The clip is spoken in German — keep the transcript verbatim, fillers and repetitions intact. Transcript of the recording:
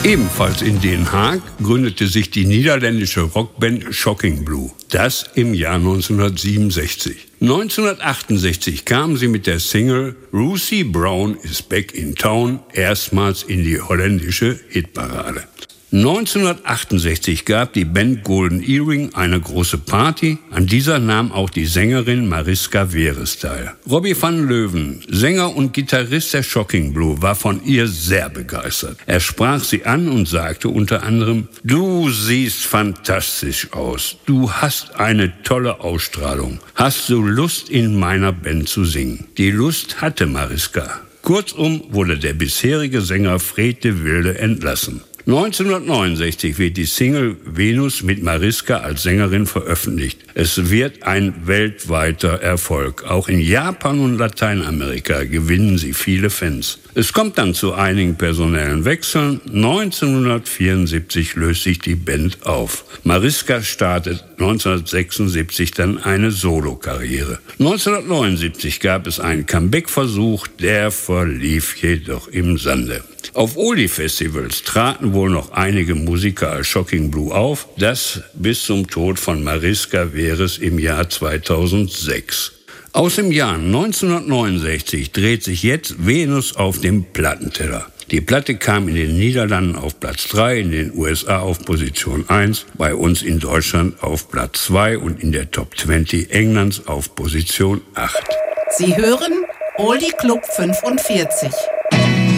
Ebenfalls in Den Haag gründete sich die niederländische Rockband Shocking Blue. Das im Jahr neunzehnhundertsiebenundsechzig. neunzehnhundertachtundsechzig kamen sie mit der Single Lucy Brown is Back in Town erstmals in die holländische Hitparade. neunzehnhundertachtundsechzig gab die Band Golden Earring eine große Party. An dieser nahm auch die Sängerin Mariska Veres teil. Robbie van Leeuwen, Sänger und Gitarrist der Shocking Blue, war von ihr sehr begeistert. Er sprach sie an und sagte unter anderem: Du siehst fantastisch aus. Du hast eine tolle Ausstrahlung. Hast du Lust, in meiner Band zu singen? Die Lust hatte Mariska. Kurzum wurde der bisherige Sänger Fred de Wilde entlassen. neunzehnhundertneunundsechzig wird die Single Venus mit Mariska als Sängerin veröffentlicht. Es wird ein weltweiter Erfolg. Auch in Japan und Lateinamerika gewinnen sie viele Fans. Es kommt dann zu einigen personellen Wechseln. neunzehnhundertvierundsiebzig löst sich die Band auf. Mariska startet neunzehnhundertsechsundsiebzig dann eine Solokarriere. neunzehnhundertneunundsiebzig gab es einen Comeback-Versuch, der verlief jedoch im Sande. Auf Oldie-Festivals traten wohl noch einige Musiker als Shocking Blue auf, das bis zum Tod von Mariska Veres im Jahr zweitausendsechs. Aus dem Jahr neunzehnhundertneunundsechzig dreht sich jetzt Venus auf dem Plattenteller. Die Platte kam in den Niederlanden auf Platz drei, in den U S A auf Position eins, bei uns in Deutschland auf Platz zwei und in der Top zwanzig Englands auf Position acht. Sie hören Oldie Club fünfundvierzig.